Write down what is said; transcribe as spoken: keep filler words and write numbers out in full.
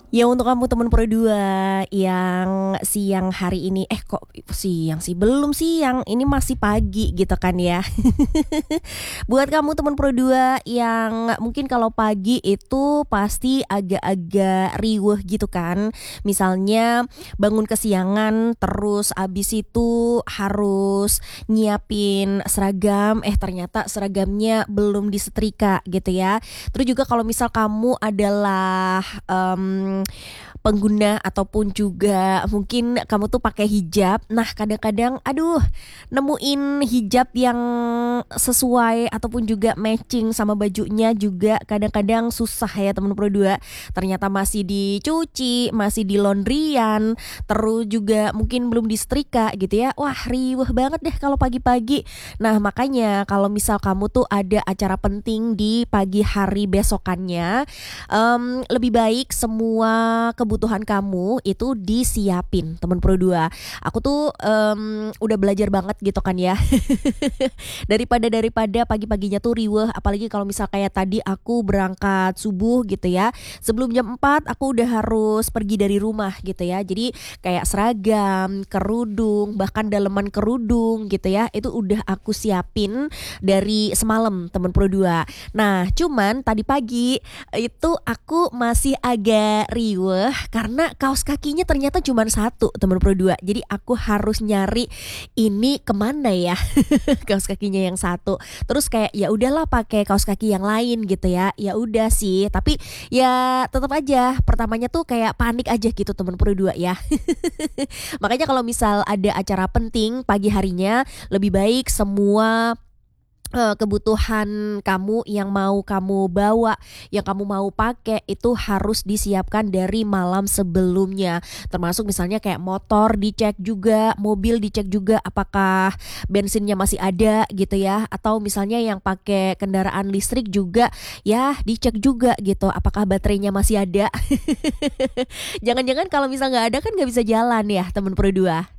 Ya untuk kamu teman Pro dua yang siang hari ini, eh kok siang sih? Belum siang, ini masih pagi gitu kan ya. Buat kamu teman Pro dua yang mungkin kalau pagi itu pasti agak-agak riweuh gitu kan. Misalnya bangun kesiangan terus abis itu harus nyiapin seragam, eh ternyata seragamnya belum disetrika gitu ya. Terus juga kalau misal kamu adalah em, pengguna ataupun juga mungkin kamu tuh pakai hijab. Nah, kadang-kadang aduh, nemuin hijab yang sesuai ataupun juga matching sama bajunya juga kadang-kadang susah ya teman Pro dua. Ternyata masih dicuci, masih di laundryan, terus juga mungkin belum disetrika gitu ya. Wah, riweh banget deh kalau pagi-pagi. Nah, makanya kalau misal kamu tuh ada acara penting di pagi hari besokannya, em, lebih baik semua kebutuhan kamu itu disiapin teman Pro dua. Aku tuh em, udah belajar banget gitu kan ya. daripada daripada pagi-paginya tuh riweh, apalagi kalau misal kayak tadi aku berangkat subuh gitu ya. Sebelum jam empat aku udah harus pergi dari rumah gitu ya. Jadi kayak seragam, kerudung, bahkan daleman kerudung gitu ya. Itu udah aku siapin dari semalam teman Pro dua. Nah, cuman tadi pagi itu aku masih agak riweh karena kaos kakinya ternyata cuma satu teman Pro dua. Jadi aku harus nyari ini kemana ya kaos kakinya yang satu. Terus kayak ya udahlah pakai kaos kaki yang lain gitu ya. Ya udah sih, tapi ya tetap aja pertamanya tuh kayak panik aja gitu teman Pro dua ya. Makanya kalau misal ada acara penting pagi harinya lebih baik semua eh, kebutuhan kamu yang mau kamu bawa, yang kamu mau pakai itu harus disiapkan dari malam sebelumnya. Termasuk misalnya kayak motor dicek juga, mobil dicek juga apakah bensinnya masih ada gitu ya. Atau misalnya yang pakai kendaraan listrik juga ya dicek juga gitu apakah baterainya masih ada. Jangan-jangan kalau misal nggak ada kan nggak bisa jalan ya temen Pro dua.